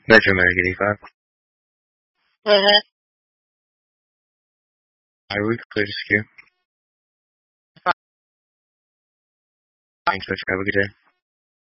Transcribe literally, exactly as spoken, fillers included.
Metro American eighty-five. Mm-hmm. Are we clear to secure? Thanks, Metro. Have a good day.